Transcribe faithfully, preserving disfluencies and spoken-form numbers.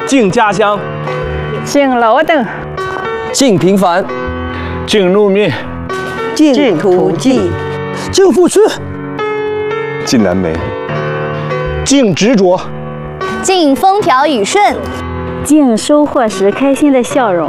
敬家乡， 敬劳动， 敬平凡， 敬怒命， 敬土地， 敬付出， 敬燃眉， 敬执着， 敬风调雨顺， 敬收获时开心的笑容。